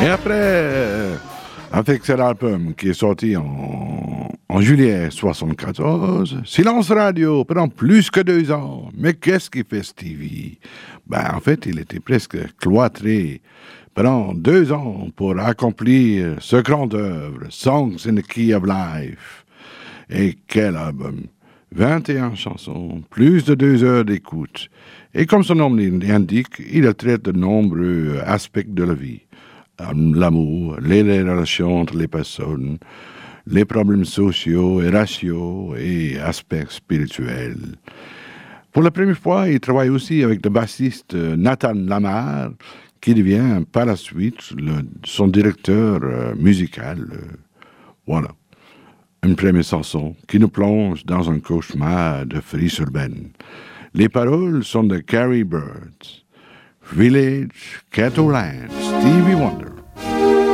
Et après, avec cet album qui est sorti en juillet 74, Silence Radio pendant plus que 2 ans. Mais qu'est-ce qu'il fait Stevie? En fait, il était presque cloîtré pendant 2 ans pour accomplir ce grand œuvre, Songs in the Key of Life. Et quel album! 21 chansons, plus de 2 heures d'écoute. Et comme son nom l'indique, il traite de nombreux aspects de la vie. L'amour, les relations entre les personnes, les problèmes sociaux et raciaux et aspects spirituels. Pour la première fois, il travaille aussi avec le bassiste Nathan Lamar, qui devient par la suite son directeur musical. Voilà. Une première chanson qui nous plonge dans un cauchemar de friche urbaine. Les paroles sont de Carrie Bird. Village, Cattle Land, Stevie Wonder.